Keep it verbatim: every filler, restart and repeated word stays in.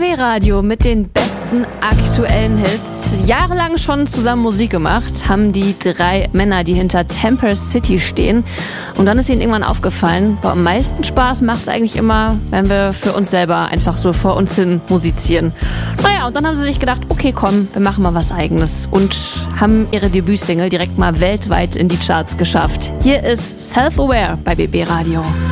B Radio mit den besten aktuellen Hits. Jahrelang schon zusammen Musik gemacht, haben die drei Männer, die hinter Temper City stehen. Und dann ist ihnen irgendwann aufgefallen, boah, am meisten Spaß macht es eigentlich immer, wenn wir für uns selber einfach so vor uns hin musizieren. Naja, und dann haben sie sich gedacht, okay, komm, wir machen mal was Eigenes. Und haben ihre Debütsingle direkt mal weltweit in die Charts geschafft. Hier ist Self-Aware bei B B Radio.